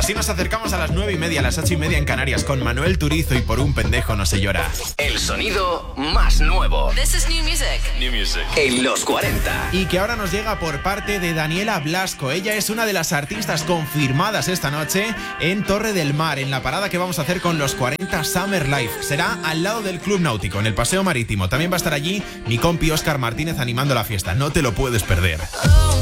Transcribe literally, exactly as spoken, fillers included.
Así nos acercamos a las nueve y media, a las ocho y media en Canarias, con Manuel Turizo y Por un pendejo no se llora. El sonido más nuevo. This is new music. New music. En los cuarenta. Y que ahora nos llega por parte de Daniela Blasco. Ella es una de las artistas confirmadas esta noche en Torre del Mar, en la parada que vamos a hacer con los cuarenta Summer Life. Será al lado del Club Náutico, en el Paseo Marítimo. También va a estar allí mi compi Óscar Martínez animando la fiesta. No te lo puedes perder. Oh.